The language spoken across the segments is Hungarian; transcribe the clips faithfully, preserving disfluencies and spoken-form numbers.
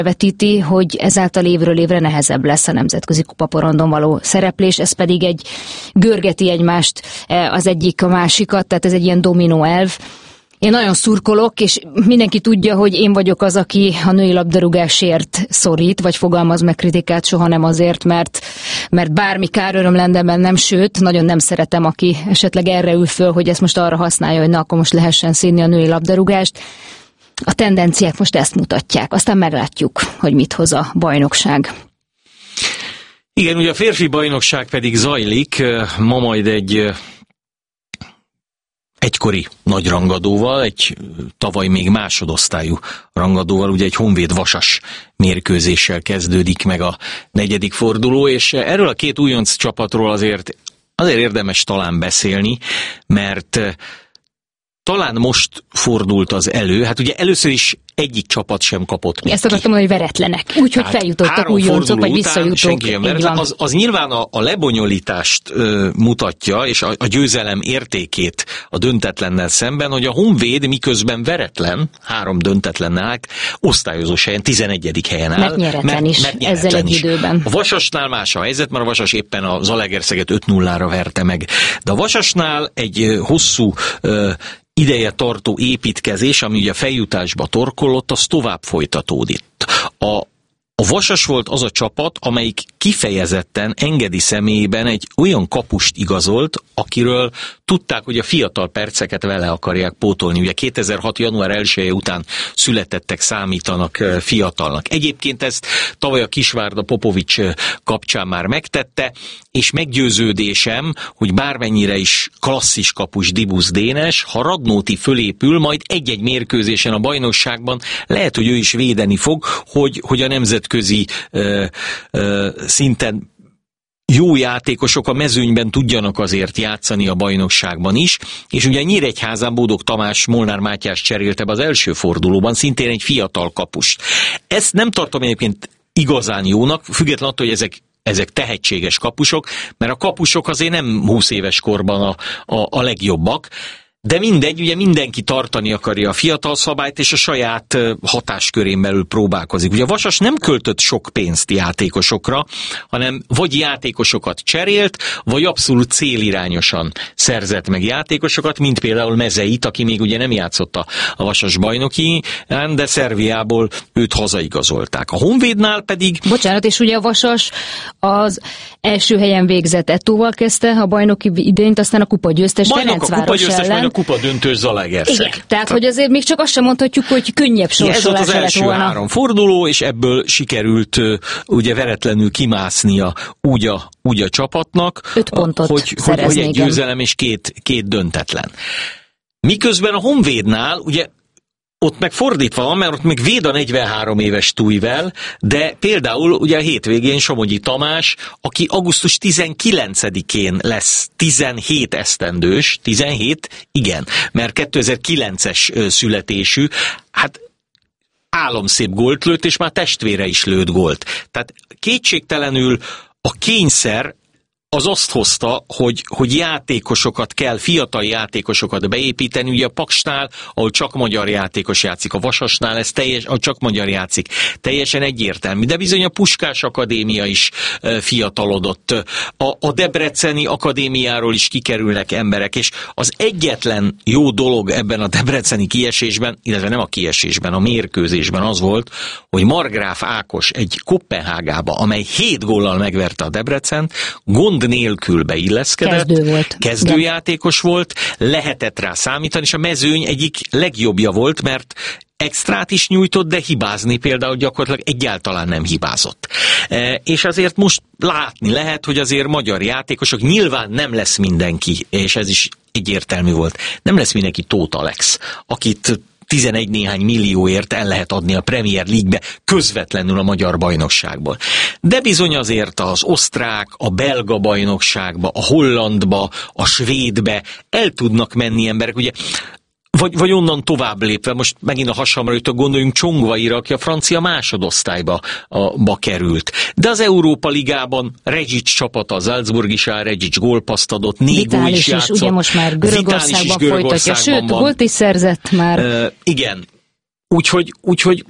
vetíti, hogy ezáltal évről évre nehezebb lesz a nemzetközi kupaporondon való szereplés, ez pedig egy görgeti egymást, az egyik a másikat, tehát ez egy ilyen dominó elv. Én nagyon szurkolok, és mindenki tudja, hogy én vagyok az, aki a női labdarúgásért szorít, vagy fogalmaz meg kritikát, soha nem azért, mert, mert bármi káröröm lenne bennem, sőt, nagyon nem szeretem, aki esetleg erre ül föl, hogy ezt most arra használja, hogy na, akkor most lehessen színni a női labdarúgást. A tendenciák most ezt mutatják, aztán meglátjuk, hogy mit hoz a bajnokság. Igen, ugye a férfi bajnokság pedig zajlik, ma majd egy egykori nagy rangadóval, egy tavaly még másodosztályú rangadóval, ugye egy Honvéd Vasas mérkőzéssel kezdődik meg a negyedik forduló, és erről a két újonc csapatról azért, azért érdemes talán beszélni, mert talán most fordult az elő, hát ugye először is egyik csapat sem kapott még. Ezt akartam mondani, hogy veretlenek. Úgyhogy feljutottak újoncok, vagy visszajutók. Az, az nyilván a, a lebonyolítást ö, mutatja, és a, a győzelem értékét a döntetlennel szemben, hogy a Honvéd miközben veretlen, három döntetlennel áll, osztályozós helyen, tizenegyedik helyen áll. Mert nyeretlen mert, is, mert nyeretlen ezzel egy időben. A Vasasnál más a helyzet, mert a Vasas éppen a Zalaegerszeget öt nullára verte meg. De a Vasasnál egy hosszú ö, ideje tartó építkezés, ami ugye a feljutásba torkollott, az tovább folytatódik. A, a Vasas volt az a csapat, amelyik kifejezetten Engedi személyében egy olyan kapust igazolt, akiről tudták, hogy a fiatal perceket vele akarják pótolni. Ugye kétezer-hat. január elseje után születettek számítanak fiatalnak. Egyébként ezt tavaly a Kisvárda Popovics kapcsán már megtette, és meggyőződésem, hogy bármennyire is klasszis kapus Dibusz Dénes, ha Radnóti fölépül, majd egy-egy mérkőzésen a bajnokságban lehet, hogy ő is védeni fog, hogy, hogy a nemzetközi ö, ö, szinten jó játékosok a mezőnyben tudjanak azért játszani a bajnokságban is, és ugye Nyíregyházán Bódog Tamás Molnár Mátyás cserélte be az első fordulóban, szintén egy fiatal kapust. Ezt nem tartom egyébként igazán jónak, függetlenül attól, hogy ezek ezek tehetséges kapusok, mert a kapusok azért nem húsz éves korban a, a, a legjobbak, de mindegy, ugye mindenki tartani akarja a fiatal szabályt, és a saját hatáskörén belül próbálkozik. Ugye a Vasas nem költött sok pénzt játékosokra, hanem vagy játékosokat cserélt, vagy abszolút célirányosan szerzett meg játékosokat, mint például Mezeit, aki még ugye nem játszott a, a Vasas bajnoki, de Szerbiából őt hazaigazolták. A Honvédnál pedig... Bocsánat, és ugye a Vasas az első helyen végzett Ettóval kezdte a bajnoki idényt, aztán a kupa győztes Ferencváros ellen. Kupa döntős Zalaegerszeg. Igen, tehát, tehát hogy azért még csak azt sem mondhatjuk, hogy könnyebb sorsolás lett volna. Ez volt az első három forduló, és ebből sikerült ugye veretlenül kimásznia úgy a, úgy a csapatnak, öt pontot hogy, hogy, hogy egy győzelem és két, két döntetlen. Miközben a Honvédnál ugye ott meg fordítva van, mert ott még véd a negyvenhárom éves Tújvel, de például ugye a hétvégén Somogyi Tamás, aki augusztus tizenkilencedikén lesz tizenhét esztendős, tizenhét, igen, mert kétezer-kilences születésű, hát álomszép gólt lőtt, és már testvére is lőtt gólt. Tehát kétségtelenül a kényszer az azt hozta, hogy, hogy játékosokat kell, fiatal játékosokat beépíteni, ugye a Paksnál, ahol csak magyar játékos játszik, a Vasasnál ez teljes, ahol csak magyar játszik, teljesen egyértelmű, de bizony a Puskás Akadémia is fiatalodott, a, a Debreceni Akadémiáról is kikerülnek emberek, és az egyetlen jó dolog ebben a debreceni kiesésben, illetve nem a kiesésben, a mérkőzésben az volt, hogy Margráf Ákos egy Koppenhágába, amely hét góllal megverte a Debrecent, gond nélkül beilleszkedett, Kezdő volt. kezdőjátékos volt, lehetett rá számítani, és a mezőny egyik legjobbja volt, mert extrát is nyújtott, de hibázni például gyakorlatilag egyáltalán nem hibázott. E, és azért most látni lehet, hogy azért magyar játékosok, nyilván nem lesz mindenki, és ez is egyértelmű volt, nem lesz mindenki Tóth Alex, akit tizenegy néhány millióért el lehet adni a Premier League-be közvetlenül a magyar bajnokságból. De bizony azért az osztrák, a belga bajnokságba, a hollandba, a svédbe el tudnak menni emberek, ugye, vagy, vagy onnan tovább lépve, most megint a hasamra jutok, gondoljunk Csongvaira, aki a francia másodosztályba a, ba került. De az Európa Ligában Regic csapata, az Salzburg is áll, Regic gólpaszt adott, négy gól is játszott. Is, ugye most már Görögországban folytatja, sőt, gólt is szerzett már. Uh, igen, úgyhogy, úgyhogy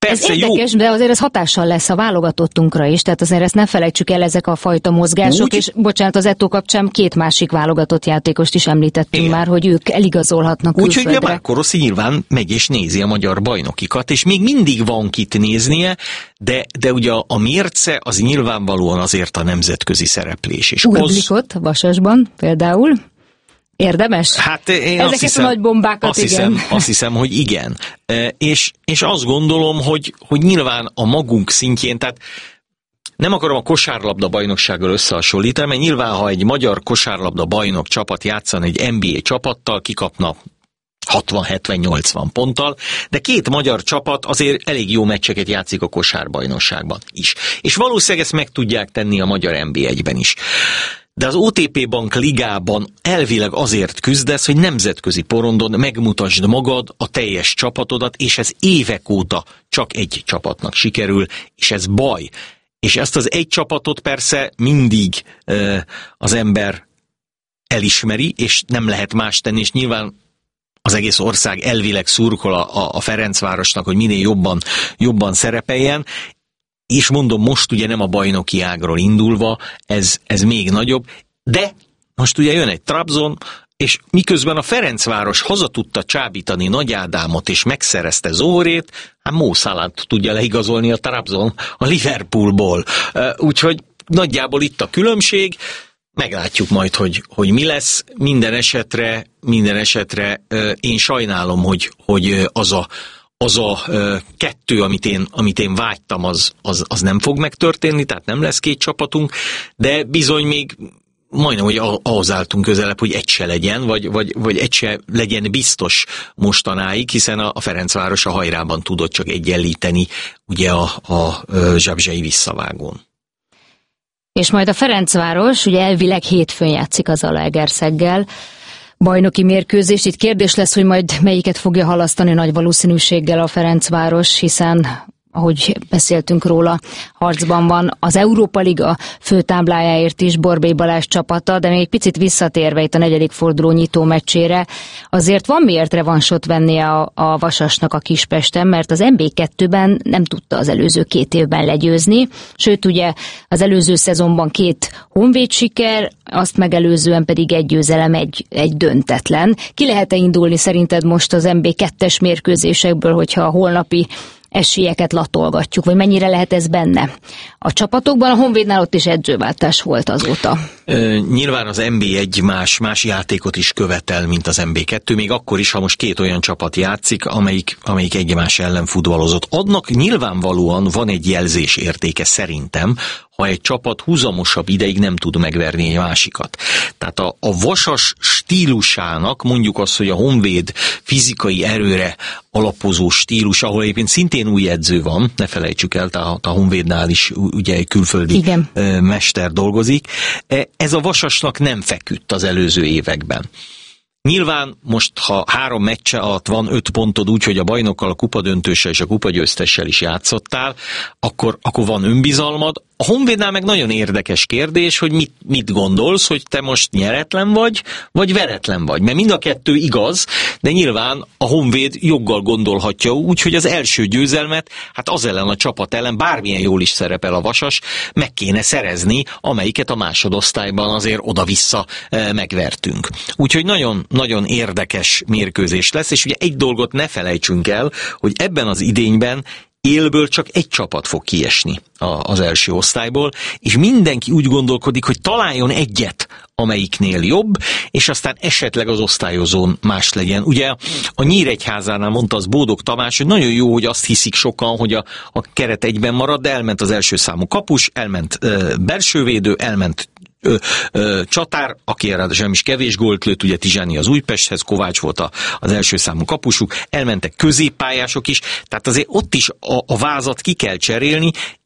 persze ez érdekes, jó. de azért ez hatással lesz a válogatottunkra is, tehát azért ezt ne felejtsük el, ezek a fajta mozgások, úgy, és bocsánat, az Eto'o kapcsán két másik válogatott játékost is említettünk igen. már, hogy ők eligazolhatnak külföldre. Úgyhogy a Marco Rossi nyilván megy és nézi a magyar bajnokikat, és még mindig van kit néznie, de, de ugye a, a mérce az nyilvánvalóan azért a nemzetközi szereplés. És Urblikot az... Vasasban például. Érdemes? Hát én Ezeket azt hiszem, a nagy bombákat, azt igen. Hiszem, azt hiszem, hogy igen. E, és, és azt gondolom, hogy, hogy nyilván a magunk szintjén, tehát nem akarom a kosárlabda bajnoksággal összehasonlítani, mert nyilván, ha egy magyar kosárlabda bajnok csapat játszana egy en bé á csapattal, kikapna hatvan hetven nyolcvan ponttal, de két magyar csapat azért elég jó meccseket játszik a kosárbajnokságban is. És valószínűleg ezt meg tudják tenni a magyar en bé egyben is. De az o té pé Bank ligában elvileg azért küzdesz, hogy nemzetközi porondon megmutasd magad, a teljes csapatodat, és ez évek óta csak egy csapatnak sikerül, és ez baj. És ezt az egy csapatot persze mindig uh, az ember elismeri, és nem lehet más tenni, és nyilván az egész ország elvileg szurkol a, a Ferencvárosnak, hogy minél jobban, jobban szerepeljen, és mondom, most ugye nem a bajnoki ágról indulva, ez, ez még nagyobb, de most ugye jön egy Trabzon, és miközben a Ferencváros haza tudta csábítani Nagy Ádámot, és megszerezte Zohrét, hát Mo Salah tudja leigazolni a Trabzon a Liverpoolból. Úgyhogy nagyjából itt a különbség, meglátjuk majd, hogy, hogy mi lesz. Minden esetre, minden esetre én sajnálom, hogy, hogy az a az a ö, kettő, amit én, amit én vágytam, az, az, az nem fog megtörténni, tehát nem lesz két csapatunk, de bizony még majdnem, hogy ahhoz álltunk közelebb, hogy egy se legyen, vagy, vagy, vagy egy se legyen biztos mostanáig, hiszen a, a Ferencváros a hajrában tudott csak egyenlíteni ugye a, a, a zsabzsei visszavágón. És majd a Ferencváros ugye elvileg hétfőn játszik az Zalaegerszeggel, bajnoki mérkőzés. Itt kérdés lesz, hogy majd melyiket fogja halasztani nagy valószínűséggel a Ferencváros, hiszen ahogy beszéltünk róla, harcban van az Európa Liga főtáblájáért is Borbély Balázs csapata, de még egy picit visszatérve itt a negyedik forduló nyitó meccsére, azért van miért revansot vennie a, a Vasasnak a Kispesten, mert az en bé kettőben nem tudta az előző két évben legyőzni, sőt ugye az előző szezonban két honvéd siker, azt megelőzően pedig egy győzelem, egy, egy döntetlen. Ki lehet-e indulni szerinted most az en bé kettes mérkőzésekből, hogyha a holnapi esélyeket latolgatjuk, vagy mennyire lehet ez benne? A csapatokban, a Honvédnál ott is edzőváltás volt azóta. Ö, nyilván az en bé egy más, más játékot is követel, mint az en bé kettő, még akkor is, ha most két olyan csapat játszik, amelyik, amelyik egymás ellen futballozott. Adnak nyilvánvalóan van egy jelzés értéke szerintem, ha egy csapat húzamosabb ideig nem tud megverni egy másikat. Tehát a, a Vasas stílusának, mondjuk azt, hogy a Honvéd fizikai erőre alapozó stílus, ahol egyébként szintén új edző van, ne felejtsük el, tehát a Honvédnál is ugye egy külföldi igen. mester dolgozik. Ez a Vasasnak nem feküdt az előző években. Nyilván most, ha három meccse alatt van öt pontod úgy, hogy a bajnokkal, a kupadöntőssel és a kupagyőztessel is játszottál, akkor, akkor van önbizalmad. A Honvédnál meg nagyon érdekes kérdés, hogy mit, mit gondolsz, hogy te most nyeretlen vagy, vagy veretlen vagy. Mert mind a kettő igaz, de nyilván a Honvéd joggal gondolhatja úgy, hogy az első győzelmet, hát az ellen a csapat ellen, bármilyen jól is szerepel a Vasas, meg kéne szerezni, amelyiket a másodosztályban azért oda-vissza e, megvertünk. Úgyhogy nagyon, nagyon érdekes mérkőzés lesz, és ugye egy dolgot ne felejtsünk el, hogy ebben az idényben élből csak egy csapat fog kiesni az első osztályból, és mindenki úgy gondolkodik, hogy találjon egyet, amelyiknél jobb, és aztán esetleg az osztályozón más legyen. Ugye a Nyíregyházánál mondta az Bódog Tamás, hogy nagyon jó, hogy azt hiszik sokan, hogy a, a keret egyben marad, de elment az első számú kapus, elment ö, belsővédő, elment Ö, ö, csatár, aki ráadásul is kevés gólt lőtt, ugye Tizsáni az Újpesthez, Kovács volt a, az első számú kapusuk, elmentek középpályások is, tehát azért ott is a, a vázat ki kell cserélni, és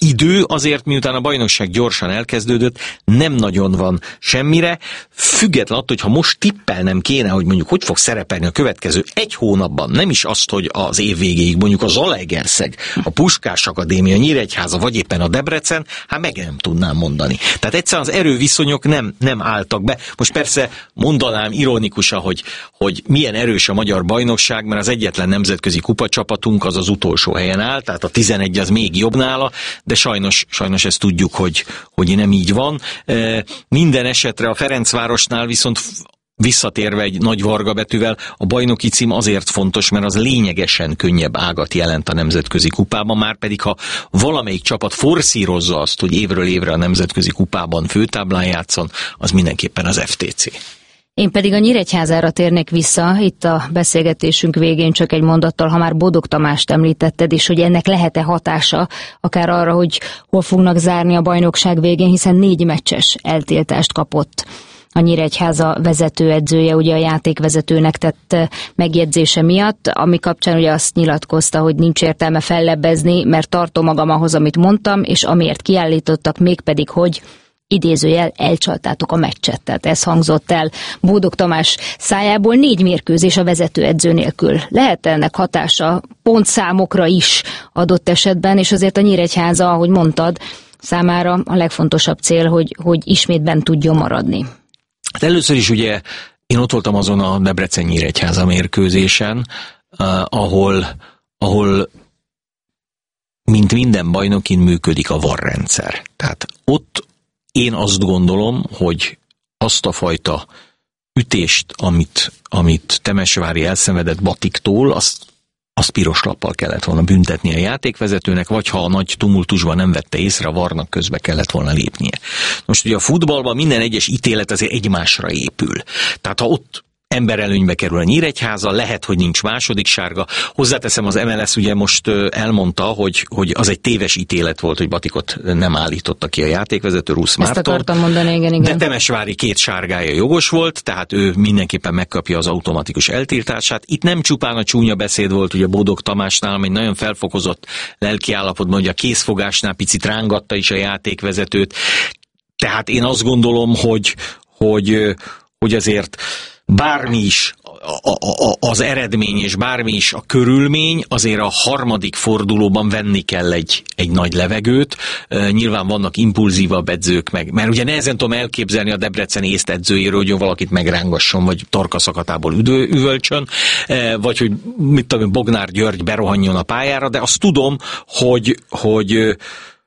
idő azért, miután a bajnokság gyorsan elkezdődött, nem nagyon van semmire, független attól, hogy ha most tippelnem kéne, hogy mondjuk hogy fog szerepelni a következő egy hónapban, nem is azt, hogy az év végéig mondjuk a Zalaegerszeg, a Puskás Akadémia, Nyíregyháza, vagy éppen a Debrecen, hát meg nem tudnám mondani. Tehát egyszerűen az erőviszonyok nem, nem álltak be. Most persze mondanám ironikusan, hogy, hogy milyen erős a magyar bajnokság, mert az egyetlen nemzetközi kupacsapatunk az az utolsó helyen áll, tehát a tizenegy az még jobb nála, de sajnos, sajnos ezt tudjuk, hogy, hogy nem így van. Minden esetre a Ferencvárosnál viszont visszatérve egy nagy varga betűvel, a bajnoki cím azért fontos, mert az lényegesen könnyebb ágat jelent a nemzetközi kupában, már pedig ha valamelyik csapat forszírozza azt, hogy évről évre a nemzetközi kupában főtáblán játszon, az mindenképpen az ef té cé. Én pedig a Nyíregyházára térnék vissza, itt a beszélgetésünk végén csak egy mondattal, ha már Bodog Tamást említetted, és hogy ennek lehet-e hatása akár arra, hogy hol fognak zárni a bajnokság végén, hiszen négy meccses eltiltást kapott a Nyíregyháza vezetőedzője, ugye a játékvezetőnek tett megjegyzése miatt, ami kapcsán ugye azt nyilatkozta, hogy nincs értelme fellebbezni, mert tartom magam ahhoz, amit mondtam, és amiért kiállítottak, mégpedig, hogy idézőjel elcsaltátok a meccset. Tehát ez hangzott el Bodog Tamás szájából, négy mérkőzés a vezetőedző nélkül. Lehet ennek hatása pontszámokra is adott esetben, és azért a Nyíregyháza, ahogy mondtad, számára a legfontosabb cél, hogy, hogy ismét bent tudjon maradni. Hát először is ugye én ott voltam azon a Debrecen-Nyíregyháza mérkőzésen, uh, ahol, ahol mint minden bajnokin működik a varrendszer. Tehát ott én azt gondolom, hogy azt a fajta ütést, amit, amit Temesvári elszenvedett Batiktól, azt, azt piros lappal kellett volna büntetni a játékvezetőnek, vagy ha a nagy tumultusban nem vette észre, a varnak közbe kellett volna lépnie. Most ugye a futballban minden egyes ítélet azért egymásra épül. Tehát ha ott emberelőnybe kerül a Nyíregyháza, lehet, hogy nincs második sárga. Hozzáteszem, az em el es ugye most elmondta, hogy, hogy az egy téves ítélet volt, hogy Batikot nem állította ki a játékvezető, Rusz Márton. Ezt akartam mondani, igen, igen. De Temesvári két sárgája jogos volt, tehát ő mindenképpen megkapja az automatikus eltiltását. Itt nem csupán a csúnya beszéd volt, ugye Bodog Tamásnál, ami nagyon felfokozott lelkiállapotban, hogy a kézfogásnál picit rángatta is a játékvezetőt. Tehát én azt gondolom, hogy, hogy, hogy azért bármi is a, a, az eredmény és bármi is a körülmény, azért a harmadik fordulóban venni kell egy, egy nagy levegőt. E, nyilván vannak impulzívabb edzők meg, mert ugye nehezen tudom elképzelni a Debrecen észt edzőjéről, hogy valakit megrángasson, vagy torkaszakatából üdő, üvölcsön, e, vagy hogy mit tudom, Bognár György berohanjon a pályára, de azt tudom, hogy, hogy,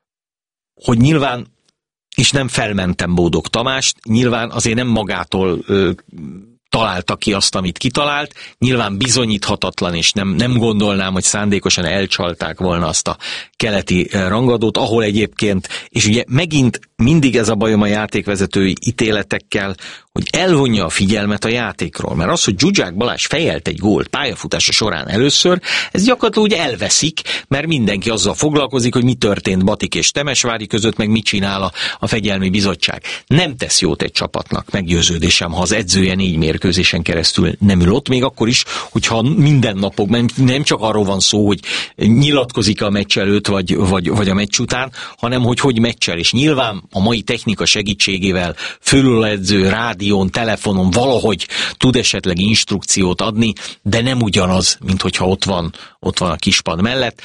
hogy nyilván, és nem felmentem Bodog Tamást, nyilván azért nem magától ö, találta ki azt, amit kitalált. Nyilván bizonyíthatatlan, és nem, nem gondolnám, hogy szándékosan elcsalták volna azt a keleti rangadót, ahol egyébként, és ugye megint mindig ez a bajom a játékvezetői ítéletekkel, hogy elvonja a figyelmet a játékról. Mert az, hogy Zsuzsák Balázs fejelt egy gólt pályafutása során először, ez gyakorlatilag úgy elveszik, mert mindenki azzal foglalkozik, hogy mi történt Batik és Temesvári között, meg mit csinál a, a fegyelmi bizottság. Nem tesz jót egy csapatnak, meggyőződésem, ha az edzője négy mérkőzésen keresztül nem ül ott, még akkor is, hogyha minden napokban nem csak arról van szó, hogy nyilatkozik a meccs előtt, vagy, vagy, vagy a meccs után, hanem hogy hogy meccsel. És nyilván a mai technika segítségével fölüledző, rádión, telefonon valahogy tud esetleg instrukciót adni, de nem ugyanaz, mint hogyha ott van, ott van a kispad mellett.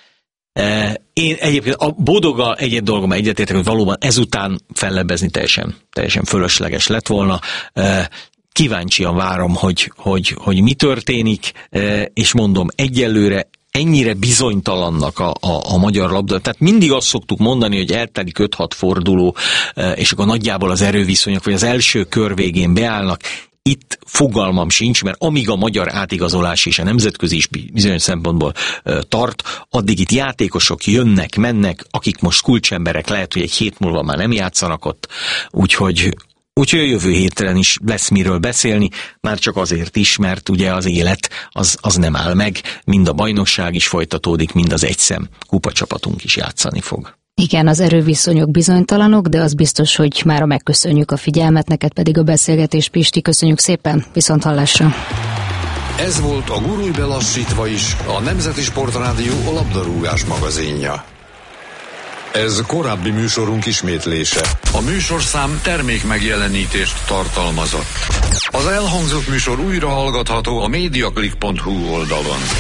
Én egyébként a Bodoggal egy dolgomban egyetértek, hogy valóban ezután fellebbezni teljesen, teljesen fölösleges lett volna. Kíváncsian várom, hogy, hogy, hogy mi történik, és mondom, egyelőre ennyire bizonytalannak a, a, a magyar labda. Tehát mindig azt szoktuk mondani, hogy eltelik öt-hat forduló, és akkor nagyjából az erőviszonyok, vagy az első kör végén beállnak. Itt fogalmam sincs, mert amíg a magyar átigazolás és a nemzetközi is bizonyos szempontból tart, addig itt játékosok jönnek, mennek, akik most kulcsemberek, lehet, hogy egy hét múlva már nem játszanak ott, úgyhogy Úgyhogy a jövő héten is lesz miről beszélni, már csak azért is, mert ugye az élet az, az nem áll meg, mind a bajnokság is folytatódik, mind az egyszem kupacsapatunk is játszani fog. Igen, az erőviszonyok bizonytalanok, de az biztos, hogy mára megköszönjük a figyelmet, neked pedig a beszélgetés, Pisti, köszönjük szépen, viszont hallásra. Ez volt a Gurulj belassítva is, a Nemzeti Sportrádió labdarúgás magazinja. Ez korábbi műsorunk ismétlése. A műsorszám termék megjelenítést tartalmazott. Az elhangzott műsor újra hallgatható a mediaclick pont hu oldalon.